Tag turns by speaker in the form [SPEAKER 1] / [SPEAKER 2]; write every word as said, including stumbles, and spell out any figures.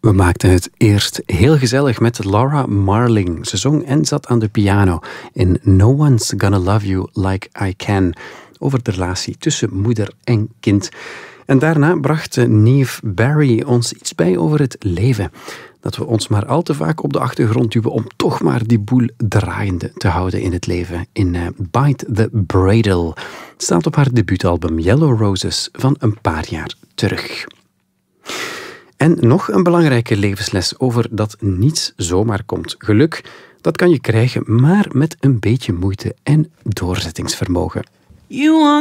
[SPEAKER 1] We maakten het eerst heel gezellig met Laura Marling. Ze zong en zat aan de piano in No One's Gonna Love You Like I Can, over de relatie tussen moeder en kind. En daarna bracht Neve Barry ons iets bij over het leven. Dat we ons maar al te vaak op de achtergrond duwen om toch maar die boel draaiende te houden in het leven. In uh, Bite the Bradle. Het staat op haar debuutalbum Yellow Roses van een paar jaar terug. En nog een belangrijke levensles over dat niets zomaar komt. Geluk, dat kan je krijgen, maar met een beetje moeite en doorzettingsvermogen. You want